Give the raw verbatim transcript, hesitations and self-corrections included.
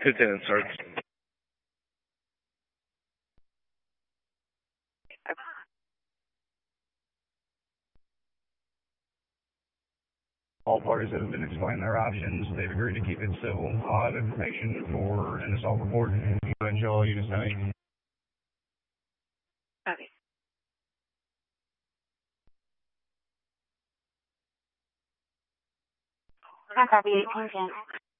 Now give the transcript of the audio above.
Lieutenant Sark. All parties have been explaining their options. They've agreed to keep it civil. I'll have information for an assault report and eventually you just know. Okay. I copy eighteen ten.